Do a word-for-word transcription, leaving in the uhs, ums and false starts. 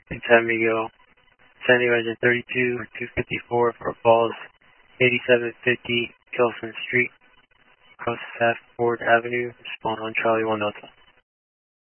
San Miguel, Sandy Legend thirty-two, two fifty-four, Fort Falls, eighty-seven fifty, Kelson Street, across Safford Avenue, respond on Charlie one Delta.